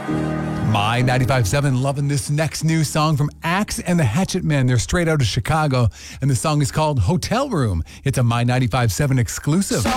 My 95.7 loving this next new song from Axe and the Hatchet Men. They're straight out of Chicago, and the song is called Hotel Room. It's a My 95.7 exclusive.